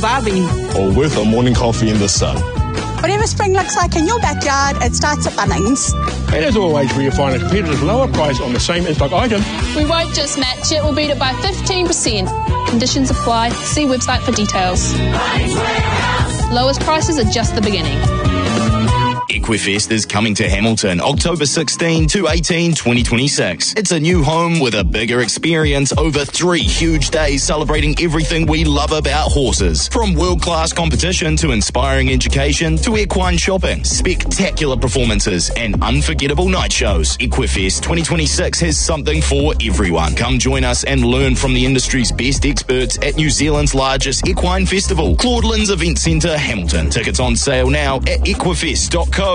barbie. Or with a morning coffee in the sun. Whatever spring looks like in your backyard, it starts at Bunnings. And as always, where you find a competitive lower price on the same in-stock item. We won't just match it, we'll beat it by 15%. Conditions apply. See website for details. Lowest prices are just the beginning. Equifest is coming to Hamilton October 16 to 18, 2026. It's a new home with a bigger experience over 3 huge days celebrating everything we love about horses. From world-class competition to inspiring education to equine shopping, spectacular performances and unforgettable night shows. Equifest 2026 has something for everyone. Come join us and learn from the industry's best experts at New Zealand's largest equine festival, Claudelands Event Centre, Hamilton. Tickets on sale now at equifest.co.nz.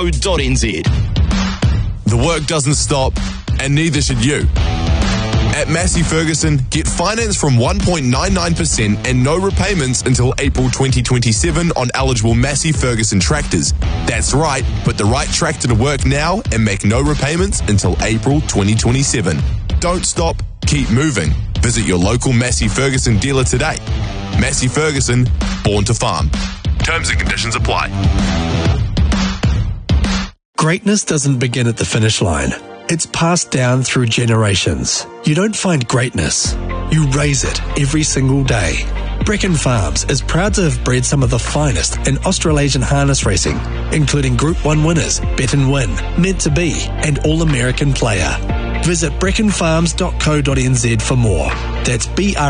The work doesn't stop, and neither should you. At Massey Ferguson, get finance from 1.99% and no repayments until April 2027 on eligible Massey Ferguson tractors. That's right, put the right tractor to work now and make no repayments until April 2027. Don't stop, keep moving. Visit your local Massey Ferguson dealer today. Massey Ferguson, born to farm. Terms and conditions apply. Greatness doesn't begin at the finish line. It's passed down through generations. You don't find greatness. You raise it every single day. Brecon Farms is proud to have bred some of the finest in Australasian harness racing, including Group 1 winners, Bet and Win, Meant to Be, and All-American Player. Visit brecconfarms.co.nz for more. That's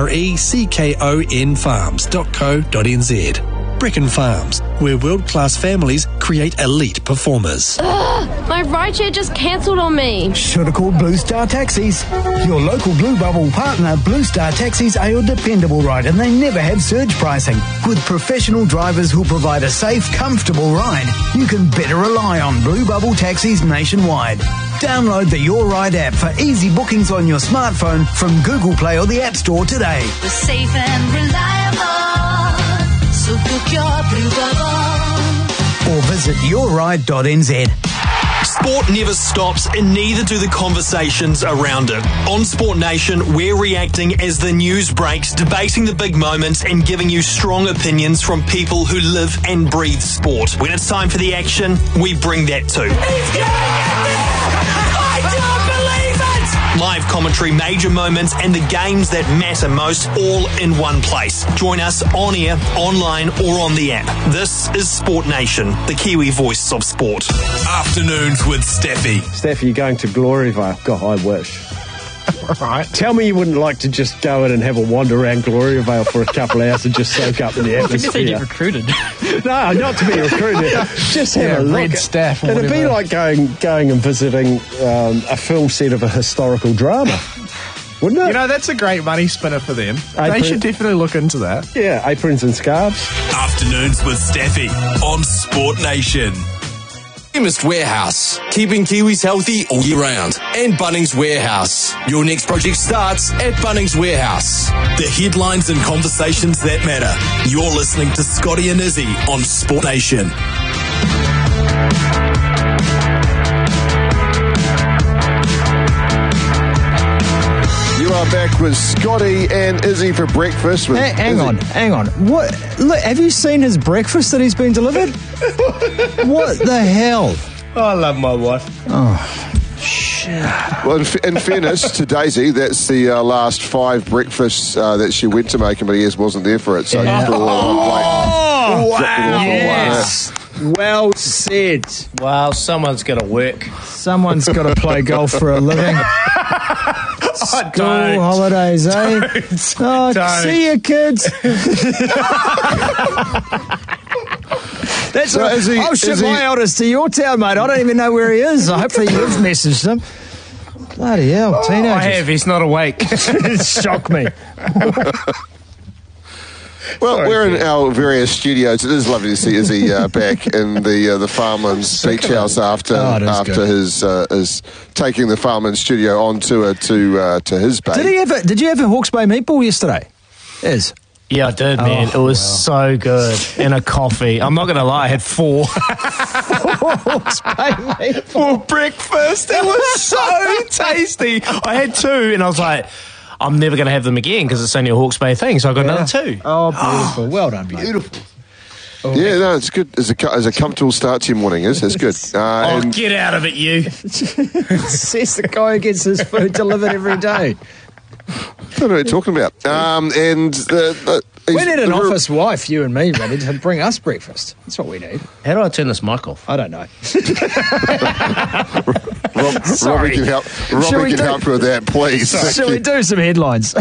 BRECKON farms.co.nz. Brecon Farms, where world-class families create elite performers. My rideshare just cancelled on me. Should have called Blue Star Taxis. Your local Blue Bubble partner, Blue Star Taxis, are your dependable ride, and they never have surge pricing. With professional drivers who provide a safe, comfortable ride, you can better rely on Blue Bubble Taxis nationwide. Download the Your Ride app for easy bookings on your smartphone from Google Play or the App Store today. We're safe and reliable, so book your Blue Bubble. Or visit yourride.nz. Sport never stops, and neither do the conversations around it. On Sport Nation, we're reacting as the news breaks, debating the big moments and giving you strong opinions from people who live and breathe sport. When it's time for the action, we bring that too. He's going in there! I don't believe it! Live commentary, major moments and the games that matter most, all in one place. Join us on air, online or on the app. This is Sport Nation, the Kiwi voice of sport. Afternoons with Steffi. Steffi, you're going to Gloryvale. God, I wish. Right. Tell me you wouldn't like to just go in and have a wander around Gloryvale for a couple of hours and just soak up in the atmosphere. You get recruited. No, not to be recruited. Just have a look. Red staff or It'd be like going and visiting a film set of a historical drama. Wouldn't it? You know, that's a great money spinner for them. They should definitely look into that. Yeah, aprons and scarves. Afternoons with Steffi on Sport Nation. Chemist Warehouse, keeping Kiwis healthy all year round. And Bunnings Warehouse. Your next project starts at Bunnings Warehouse. The headlines and conversations that matter. You're listening to Scotty and Izzy on Sport Nation. You are back with Scotty and Izzy for breakfast. With hang on. What? Look, have you seen his breakfast that he's been delivered? What the hell? Oh, I love my wife. Oh, shit. Well, in fairness to Daisy, that's the last 5 breakfasts that she went to make, but he wasn't there for it, so you put it all on one plate. Oh, wow. Yes. Well said. Well, someone's got to work. Someone's got to play golf for a living. School holidays, eh? Don't. See you, kids. That's right. I'll ship my eldest to your town, mate. I don't even know where he is. Hopefully you've messaged him. Bloody hell, teenagers. I have. He's not awake. It shocked me. Well, we're in our various studios. It is lovely to see Izzy back in the Farmlands Beach House after his taking the Farmlands studio on tour to his bay. Did you have a Hawke's Bay meatball yesterday? Yeah, I did, man. It was so good. And a coffee. I'm not going to lie, I had 4. Hawke's Bay meatball for breakfast. It was so tasty. I had 2 and I was like, I'm never going to have them again because it's only a Hawke's Bay thing. So I got another 2. Oh, beautiful! Well done, beautiful. Oh, yeah, no, it's good. As a comfortable start to your morning, it's good. Get out of it, you. Says the guy who gets his food delivered every day. I don't know what you're talking about. We need an office wife, you and me, Robbie, to bring us breakfast. That's what we need. How do I turn this mic off? I don't know. Robbie can help. Robbie can help you with that, please. Shall we do some headlines?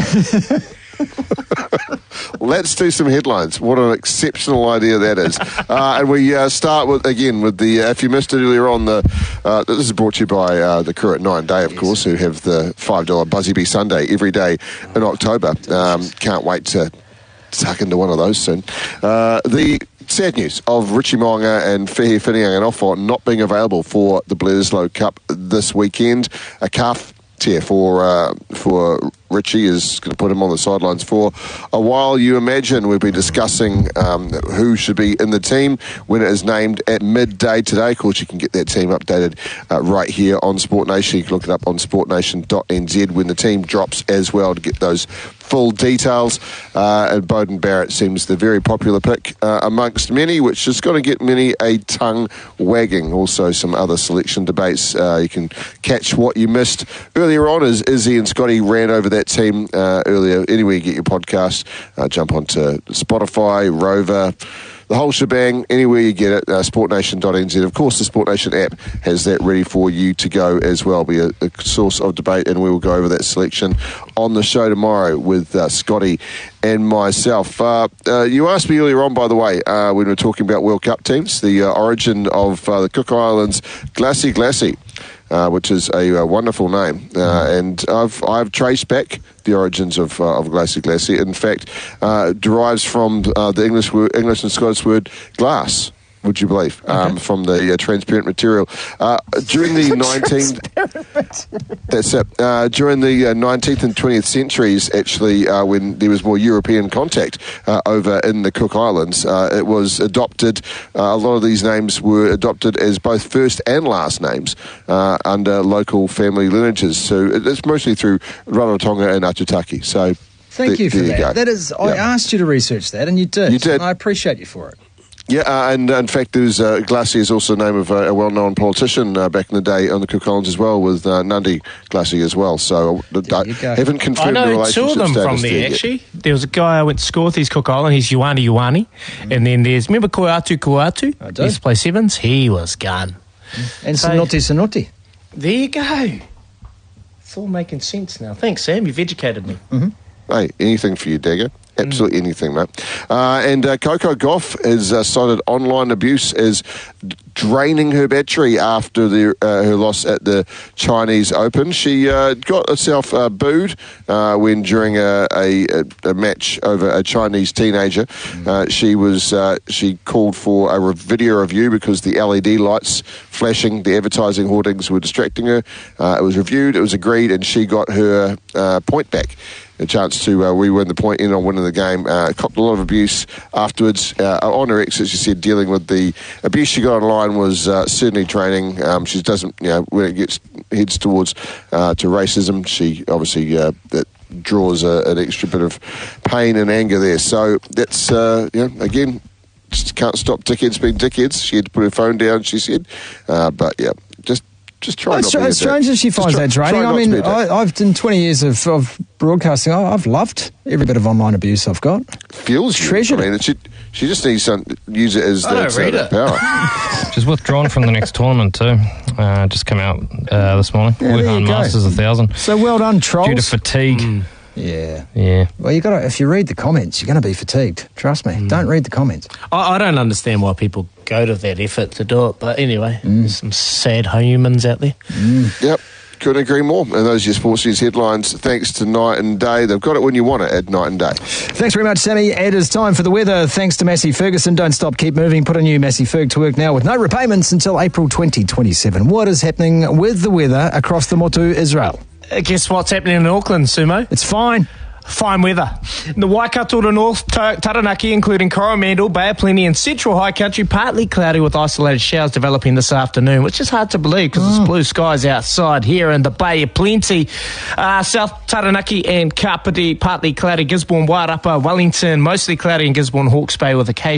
Let's do some headlines. What an exceptional idea that is. And we start with the, if you missed it earlier on, this is brought to you by the crew at 9 Day, of course, who have the $5 Buzzy Bee Sunday every day in October. Can't wait to tuck into one of those soon. The sad news of Richie Mo'unga and Whihi Whinianganofo not being available for the Bledisloe Cup this weekend. A calf tear for Richie is going to put him on the sidelines for a while. You imagine we'll be discussing who should be in the team when it is named at midday today. Of course, you can get that team updated right here on Sport Nation. You can look it up on sportnation.nz when the team drops as well to get those full details. And Beauden Barrett seems the very popular pick amongst many, which is going to get many a tongue wagging. Also, some other selection debates. You can catch what you missed earlier on as Izzy and Scotty ran over that team earlier. Anywhere you get your podcast, jump onto Spotify, Rover, the whole shebang, anywhere you get it, sportnation.nz. Of course, the Sport Nation app has that ready for you to go as well. Be a source of debate, and we will go over that selection on the show tomorrow with Scotty and myself. You asked me earlier on, by the way, when we were talking about World Cup teams, the origin of the Cook Islands Glassy, which is a wonderful name, and I've traced back the origins of Glassy. In fact, derives from the English and Scottish word glass. Would you believe? From the transparent material during the 19th. That's it. During the 19th and 20th centuries, actually, when there was more European contact over in the Cook Islands, it was adopted. A lot of these names were adopted as both first and last names under local family lineages. So it's mostly through Rarotonga and Atutaki. So thank you for that. That is, I asked you to research that, and you did. You did. And I appreciate you for it. Yeah, and in fact, there's Glassy is also the name of a well-known politician back in the day on the Cook Islands as well, with Nandi Glassy as well. So I haven't confirmed the relationship. I know two of them from there, actually. There was a guy I went to school with, he's Cook Island, he's Ioane. And then there's, remember Koatu? He used to play sevens? He was gone. And Sanote. There you go. It's all making sense now. Thanks, Sam, you've educated me. Mm-hmm. Hey, anything for you, Dagger. Absolutely anything, mate. And Coco Gauff has cited online abuse as draining her battery after her loss at the Chinese Open. She got herself booed when during a match over a Chinese teenager. She called for a video review because the LED lights flashing, the advertising hoardings were distracting her. It was reviewed, it was agreed, and she got her point back. A chance to re-win the point in on winning the game. Copped a lot of abuse afterwards on her exit. She said dealing with the abuse she got online was certainly draining. She doesn't, when it heads towards to racism, she obviously that draws an extra bit of pain and anger there. So that's again, just can't stop dickheads being dickheads. She had to put her phone down, she said, but yeah, just try not to be. It's strange that she finds that draining. I mean, I've done 20 years of broadcasting. I've loved every bit of online abuse I've got. Feels treasured. I mean, she just needs to use it as that power. She's withdrawn from the next tournament too. Just come out this morning. Wuhan Masters 1000. So well done, trolls. Due to fatigue. Yeah. Well, you got to. If you read the comments, you're going to be fatigued. Trust me. Don't read the comments. I don't understand why people go to that effort to do it. But anyway, there's some sad humans out there. Yep. Couldn't agree more. And those are your sports news headlines. Thanks to Night and Day. They've got it when you want it at Night and Day. Thanks very much, Sammy. It is time for the weather. Thanks to Massey Ferguson. Don't stop, keep moving. Put a new Massey Ferg to work now with no repayments until April 2027. What is happening with the weather across the Motu, Israel? Guess what's happening in Auckland, Sumo? It's fine. Fine weather. The Waikato to North Taranaki, including Coromandel, Bay of Plenty and Central High Country, partly cloudy with isolated showers developing this afternoon, which is hard to believe because it's blue skies outside here in the Bay of Plenty. South Taranaki and Kapiti, partly cloudy. Gisborne, Wairapa, Wellington, mostly cloudy in Gisborne, Hawke's Bay with occasional